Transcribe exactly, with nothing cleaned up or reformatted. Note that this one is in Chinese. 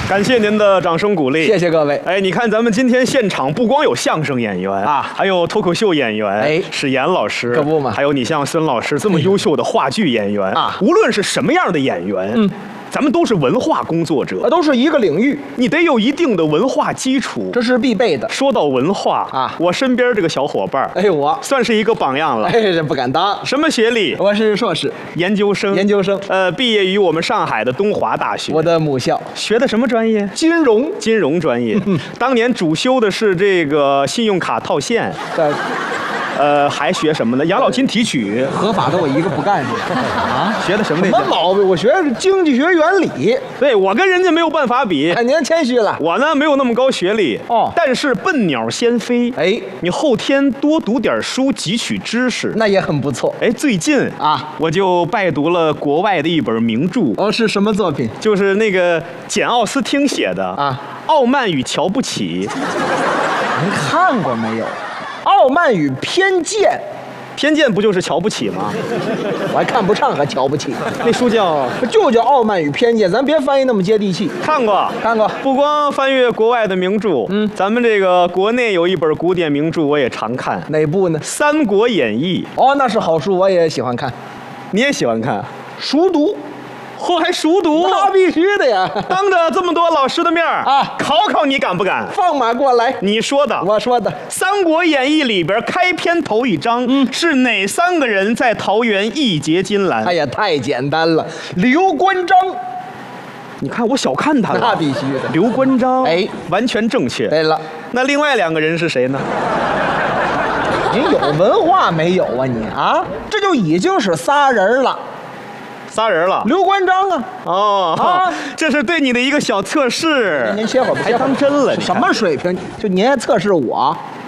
感谢您的掌声鼓励， 谢谢各位。 哎，你看咱们今天现场不光有相声演员啊， 还有脱口秀演员， 哎， 史岩老师， 可不嘛， 还有你像孙老师这么优秀的话剧演员啊， 无论是什么样的演员，嗯。咱们都是文化工作者， 都是一个领域， 你得有一定的文化基础， 这是必备的。 说到文化啊， 我身边这个小伙伴， 哎，我算是一个榜样了。 哎，这不敢当。 什么学历？ 我是硕士， 研究生。 研究生， 呃，毕业于我们上海的东华大学。 我的母校。 学的什么专业？ 金融。 金融专业。当年主修的是这个信用卡套现。 对。 呃，还学什么呢？养老金提取， 合法的我一个不干去啊！学的什么？ 什么毛病？我学的是经济学原理。 对，我跟人家没有办法比。 哎，您谦虚了。 我呢没有那么高学历哦， 但是笨鸟先飞。 哎， 你后天多读点书，汲取知识， 那也很不错。 哎，最近啊， 我就拜读了国外的一本名著。 哦，是什么作品？ 就是那个简·奥斯汀写的啊， 《傲慢与瞧不起》。 您看过没有？《傲慢与偏见》。 偏见不就是瞧不起吗？ 我还看不上，还瞧不起。 那书叫就叫《傲慢与偏见》，咱别翻译那么接地气。 看过， 看过。 不光翻阅国外的名著，嗯，咱们这个国内有一本古典名著，我也常看。 哪部呢？《 三国演义》。 哦，那是好书，我也喜欢看。 你也喜欢看？ 熟读。 嚯，还熟读？ 那必须的呀！ 当着这么多老师的面啊，考考你敢不敢？ 放马过来！ 你说的， 我说的。《 三国演义》里边开篇头一章，嗯，是哪三个人在桃园义结金兰？ 哎呀，太简单了，刘关张。 你看我小看他了。 那必须的。 刘关张， 哎， 完全正确。 对了， 那另外两个人是谁呢？ 您有文化没有啊你啊？这就已经是仨人了。 仨人了， 刘关张啊， 哦啊，这是对你的一个小测试。 您歇会儿吧， 还当真了？ 什么水平？就您还测试我？